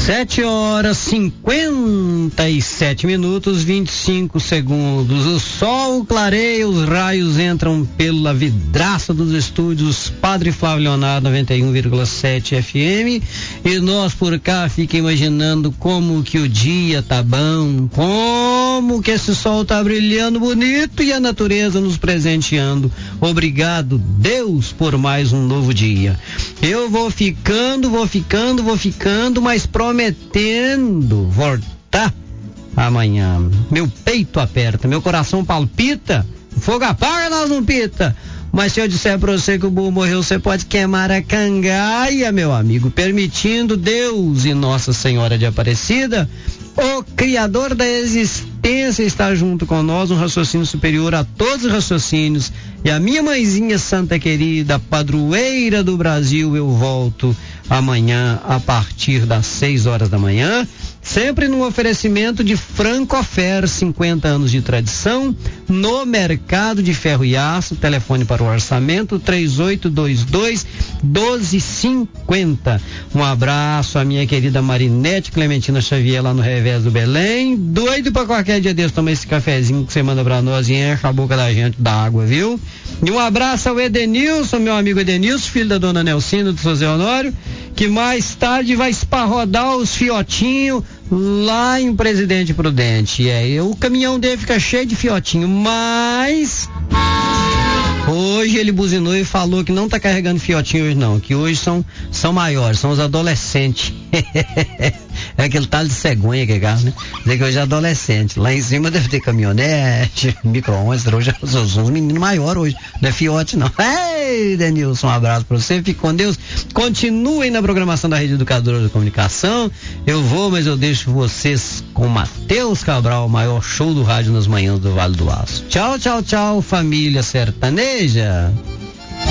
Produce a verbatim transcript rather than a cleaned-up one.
Sete horas cinquenta e sete minutos, vinte e cinco segundos. O sol clareia, os raios entram pela vidraça dos estúdios Padre Flávio Leonardo noventa e um vírgula sete F M, e nós por cá fica imaginando como que o dia tá bom, como que esse sol tá brilhando bonito e a natureza nos presenteando. Obrigado, Deus, por mais um novo dia. Eu vou ficando, vou ficando, vou ficando, mas prometendo voltar amanhã. Meu peito aperta, meu coração palpita, o fogo apaga, nós não pita. Mas se eu disser pra você que o burro morreu, você pode queimar a cangaia, meu amigo, permitindo Deus e Nossa Senhora de Aparecida, o Criador da existência, está junto com nós, um raciocínio superior a todos os raciocínios. E a minha mãezinha santa querida, padroeira do Brasil, eu volto amanhã a partir das seis horas da manhã, sempre num oferecimento de Francofer, cinquenta anos de tradição no mercado de ferro e aço. Telefone para o orçamento três oito dois dois, doze cinquenta. Um abraço à minha querida Marinete Clementina Xavier lá no Revés do Belém, doido para qualquer dia desse tomar esse cafezinho que você manda para nós e enche a boca da gente da água, viu? E um abraço ao Edenilson, meu amigo Edenilson, filho da dona Nelcina do seu Zé Honório, que mais tarde vai esparrodar os fiotinhos lá em Presidente Prudente. É, o caminhão dele fica cheio de fiotinho, mas hoje ele buzinou e falou que não tá carregando fiotinho hoje não, que hoje são, são maiores, são os adolescentes. É aquele tal de cegonha que é carro, né? Dizer que hoje é adolescente. Lá em cima deve ter caminhonete, micro-ondas, hoje são os meninos maiores hoje, não é fiote não. Ei, Denilson, um abraço pra você, fique com Deus. Continuem na programação da Rede Educadora de Comunicação. Eu vou, mas eu deixo vocês com Matheus Cabral, o maior show do rádio nas manhãs do Vale do Aço. Tchau, tchau, tchau, família sertaneja.